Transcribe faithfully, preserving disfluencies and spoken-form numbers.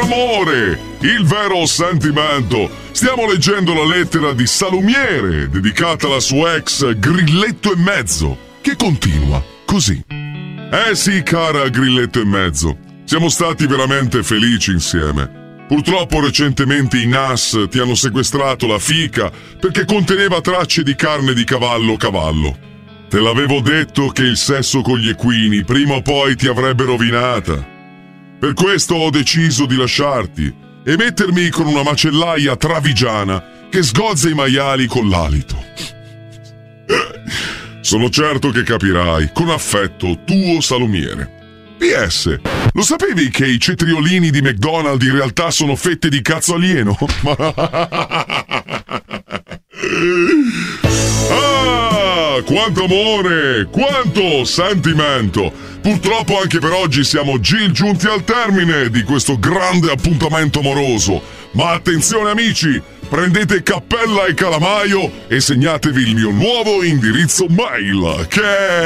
l'amore, il vero sentimento. Stiamo leggendo la lettera di Salumiere, dedicata alla sua ex Grilletto e Mezzo, che continua così. Eh sì, cara Grilletto e Mezzo, siamo stati veramente felici insieme. Purtroppo recentemente i N A S ti hanno sequestrato la fica perché conteneva tracce di carne di cavallo cavallo. Te l'avevo detto che il sesso con gli equini prima o poi ti avrebbe rovinata. Per questo ho deciso di lasciarti e mettermi con una macellaia travigiana che sgozza i maiali con l'alito. Sono certo che capirai. Con affetto, tuo Salumiere. P S. Lo sapevi che i cetriolini di McDonald's in realtà sono fette di cazzo alieno? Ah, quanto amore, quanto sentimento. Purtroppo anche per oggi siamo già giunti al termine di questo grande appuntamento amoroso. Ma attenzione amici, prendete cappella e calamaio e segnatevi il mio nuovo indirizzo mail, che è